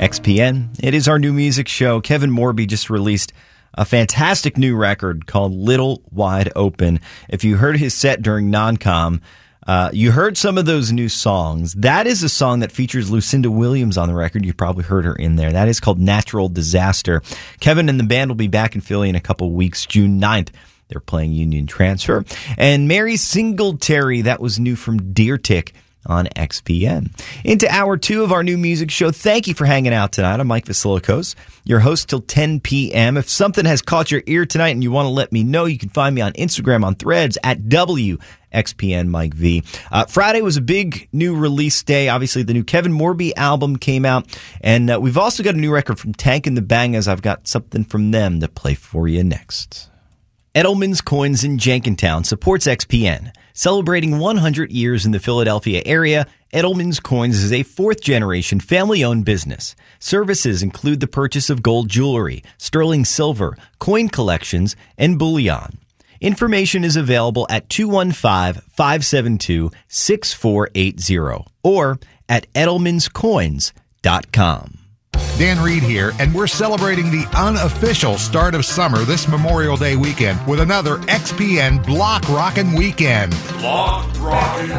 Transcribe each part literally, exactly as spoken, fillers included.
X P N. It is our new music show. Kevin Morby just released a fantastic new record called Little Wide Open. If you heard his set during Non-Com, uh, you heard some of those new songs. That is a song that features Lucinda Williams on the record. You probably heard her in there. That is called Natural Disaster. Kevin and the band will be back in Philly in a couple weeks, June ninth. They're playing Union Transfer. And Mary Singletary, that was new from Deer Tick on X P N. Into hour two of our new music show. Thank you for hanging out tonight. I'm Mike Vasilikos, your host till ten p.m. If something has caught your ear tonight and you want to let me know, you can find me on Instagram on Threads at W X P N Mike V. Uh, Friday was a big new release day. Obviously, the new Kevin Morby album came out, and uh, we've also got a new record from Tank and the Bangas. I've got something from them to play for you next. Edelman's Coins in Jenkintown supports X P N. Celebrating one hundred years in the Philadelphia area, Edelman's Coins is a fourth-generation family-owned business. Services include the purchase of gold jewelry, sterling silver, coin collections, and bullion. Information is available at two one five, five seven two, six four eight zero or at edelmans coins dot com. Dan Reed here, and we're celebrating the unofficial start of summer this Memorial Day weekend with another X P N Block Rockin' Weekend. Block Rockin'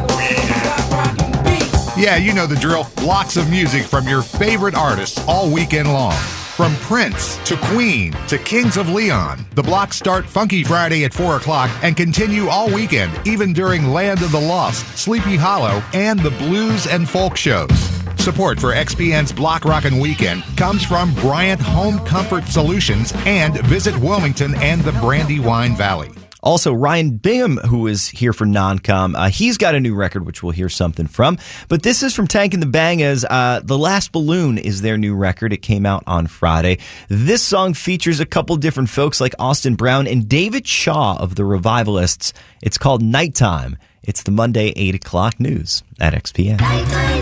Weekend. Yeah, you know the drill. Blocks of music from your favorite artists all weekend long. From Prince to Queen to Kings of Leon, the blocks start Funky Friday at four o'clock and continue all weekend, even during Land of the Lost, Sleepy Hollow, and the blues and folk shows. Support for X P N's Block Rockin' Weekend comes from Bryant Home Comfort Solutions and Visit Wilmington and the Brandywine Valley. Also, Ryan Bingham, who is here for Non-Com, uh, he's got a new record, which we'll hear something from. But this is from Tank and the Bangas. Uh, The Last Balloon is their new record. It came out on Friday. This song features a couple different folks like Austin Brown and David Shaw of the Revivalists. It's called Nighttime. It's the Monday eight o'clock news at X P N.